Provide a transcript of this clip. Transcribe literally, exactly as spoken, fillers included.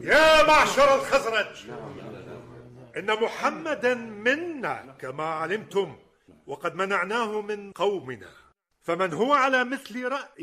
يا معشر الخزرج، إن محمدا منا كما علمتم، وقد منعناه من قومنا، فمن هو على مثل رأي